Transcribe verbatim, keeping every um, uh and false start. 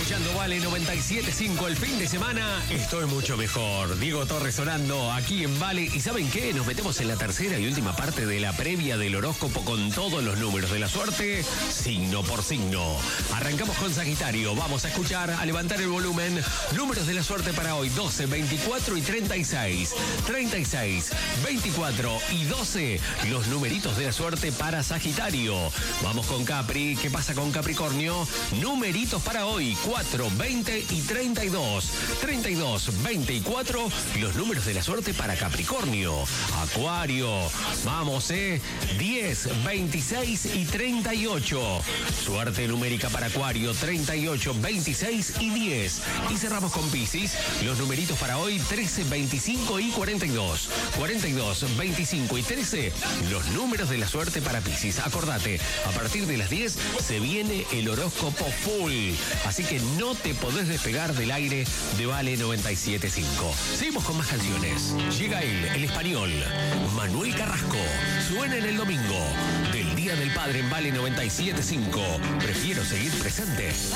escuchando Vale noventa y siete punto cinco. El fin de semana estoy mucho mejor. Diego Torres sonando aquí en Vale. ¿Y saben qué? Nos metemos en la tercera y última parte de la previa del horóscopo con todos los números de la suerte, signo por signo. Arrancamos con Sagitario. Vamos a escuchar, a levantar el volumen. Números de la suerte para hoy: doce, veinticuatro y treinta y seis. treinta y seis, veinticuatro y doce. Los numeritos de la suerte para Sagitario. Vamos con Capri. ¿Qué pasa con Capricornio? Numeritos para hoy: cuatro, veinte y treinta y dos. treinta y dos, veinte y cuatro. Los números de la suerte para Capricornio. Acuario. Vamos, eh. diez, veintiséis y treinta y ocho. Suerte numérica para Acuario: treinta y ocho, veintiséis y diez. Y cerramos con Piscis. Los numeritos para hoy: trece, veinticinco y cuarenta y dos. cuarenta y dos, veinticinco y trece. Los números de la suerte para Piscis. Acordate, a partir de las diez se viene el horóscopo full. Así que no te podés despegar del aire de Vale noventa y siete punto cinco. Seguimos con más canciones. Llega él, el español, Manuel Carrasco. Suena en el domingo del Día del Padre en Vale noventa y siete punto cinco. Prefiero seguir presente.